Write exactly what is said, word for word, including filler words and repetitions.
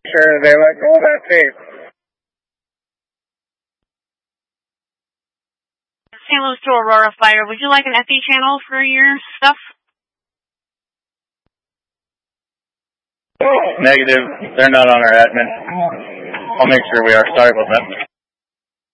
Sure, they let go of that tape. Saint Louis to Aurora Fire. Would you like an F E channel for your stuff? Negative. They're not on our admin. I'll make sure we are. Sorry about that.